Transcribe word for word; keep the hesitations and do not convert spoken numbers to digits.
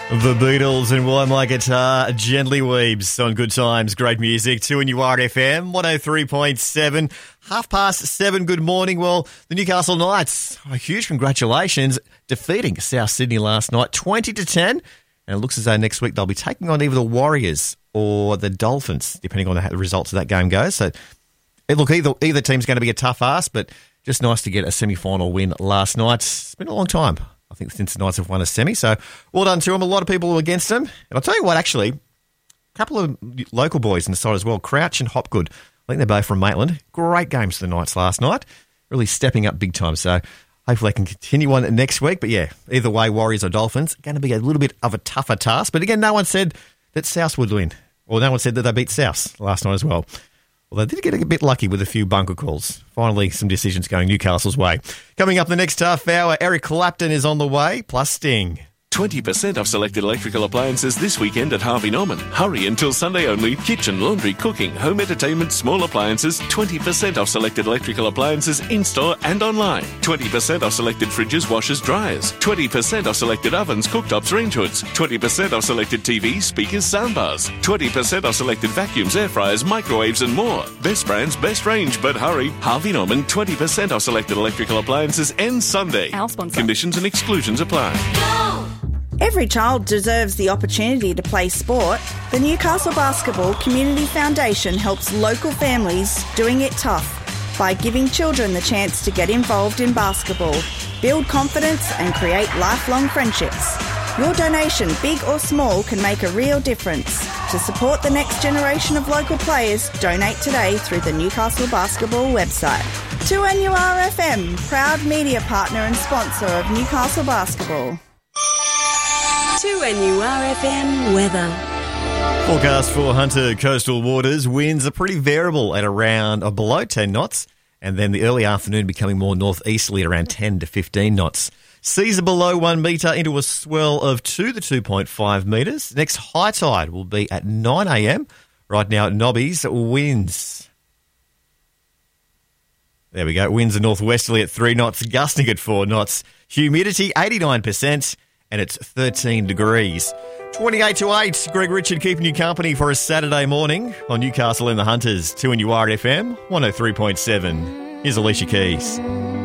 The Beatles and Why My Guitar Gently Weeps on Good Times, great music. Two and you are at F M, one oh three point seven. Half past seven, good morning. Well, the Newcastle Knights, a huge congratulations, defeating South Sydney last night, twenty to ten. And it looks as though next week they'll be taking on either the Warriors or the Dolphins, depending on how the results of that game goes. So, look, either, either team's going to be a tough ask, but just nice to get a semi-final win last night. It's been a long time, I think, since the Knights have won a semi. So, well done to them. A lot of people were against them. And I'll tell you what, actually, a couple of local boys in the side as well, Crouch and Hopgood. I think they're both from Maitland. Great games for the Knights last night. Really stepping up big time. So, hopefully they can continue on next week. But yeah, either way, Warriors or Dolphins, going to be a little bit of a tougher task. But again, no one said that South would win. Or no one said that they beat South last night as well. Well, they did get a bit lucky with a few bunker calls. Finally, some decisions going Newcastle's way. Coming up the next half hour, Eric Clapton is on the way, plus Sting. twenty percent off selected electrical appliances this weekend at Harvey Norman. Hurry until Sunday only. Kitchen, laundry, cooking, home entertainment, small appliances. twenty percent off selected electrical appliances in-store and online. twenty percent off selected fridges, washers, dryers. twenty percent off selected ovens, cooktops, range hoods. twenty percent off selected T Vs, speakers, soundbars. twenty percent off selected vacuums, air fryers, microwaves and more. Best brands, best range, but hurry. Harvey Norman, twenty percent off selected electrical appliances ends Sunday. Our sponsor. Conditions and exclusions apply. Go! Every child deserves the opportunity to play sport. The Newcastle Basketball Community Foundation helps local families doing it tough by giving children the chance to get involved in basketball, build confidence and create lifelong friendships. Your donation, big or small, can make a real difference. To support the next generation of local players, donate today through the Newcastle Basketball website. two N U R F M, proud media partner and sponsor of Newcastle Basketball. two N U R F M weather. Forecast for Hunter coastal waters. Winds are pretty variable at around or below ten knots, and then the early afternoon becoming more northeasterly at around ten to fifteen knots. Seas are below one metre into a swell of two to two point five metres. Next high tide will be at nine a m. Right now at Nobby's, winds. There we go. Winds are northwesterly at three knots, gusting at four knots. Humidity eighty-nine percent. And it's thirteen degrees. twenty-eight to eight, Greg Richard keeping you company for a Saturday morning on Newcastle and the Hunters. two N U R F M, one oh three point seven. Here's Alicia Keys.